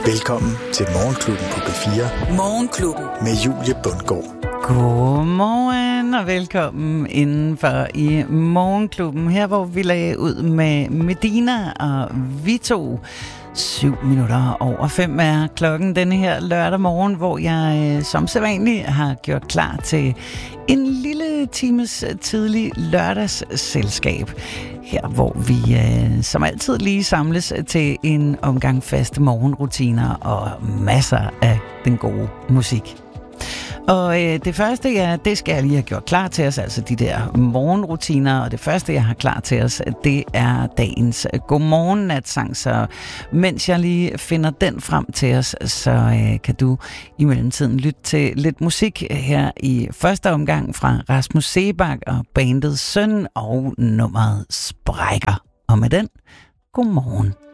Velkommen til Morgenklubben på P4. Morgenklubben med Julie Bundgaard. Godmorgen og velkommen indenfor i Morgenklubben. Her hvor vi lagde ud med Medina og Vito. 7:07 er klokken denne her lørdag morgen, hvor jeg som sædvanligt har gjort klar til en lille times tidlig lørdagsselskab. Her hvor vi som altid lige samles til en omgang faste morgenrutiner og masser af den gode musik. Og det første, det skal jeg lige have gjort klar til os, altså de der morgenrutiner, og det første, jeg har klar til os, det er dagens godmorgen-natsang, så mens jeg lige finder den frem til os, så kan du i mellemtiden lytte til lidt musik her i første omgang fra Rasmus Seebach og bandet Søn og nummeret Sprækker. Og med den, godmorgen.